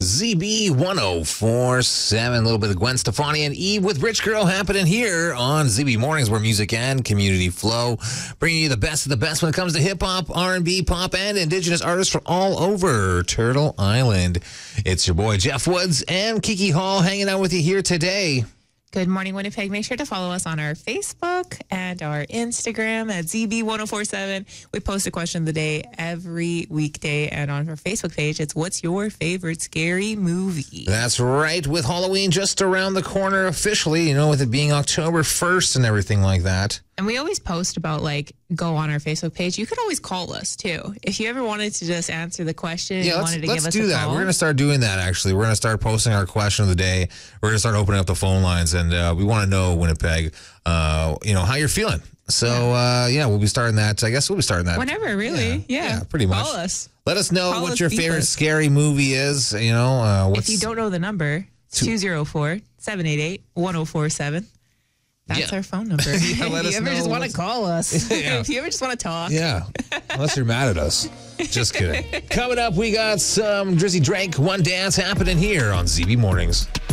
ZB 1047, a little bit of Gwen Stefani and Eve with Rich Girl happening here on ZB Mornings, where music and community flow, bringing you the best of the best when it comes to hip-hop, R&B, pop, and indigenous artists from all over Turtle Island. It's your boy Jeff Woods and Kiki Hall hanging out with you here today. Good morning, Winnipeg. Make sure to follow us on our Facebook and our Instagram at ZB1047. We post a question of the day every weekday. And on our Facebook page, it's what's your favorite scary movie? That's right. With Halloween just around the corner officially, with it being October 1st and everything like that. And we always post about, go on our Facebook page. You could always call us, too. If you ever wanted to just answer the question and wanted to give us a call. Let's do that. We're going to start doing that, actually. We're going to start posting our question of the day. We're going to start opening up the phone lines, and we want to know, Winnipeg, how you're feeling. So, we'll be starting that. I guess we'll be starting that. Whenever, really. Yeah, pretty much. Call us. Let us know what your favorite scary movie is. If you don't know the number, it's 204-788-1047. That's our phone number. If you ever just want to call us. If you ever just want to talk. Yeah. Unless you're mad at us. Just kidding. Coming up, we got some Drizzy Drake One Dance happening here on ZB Mornings.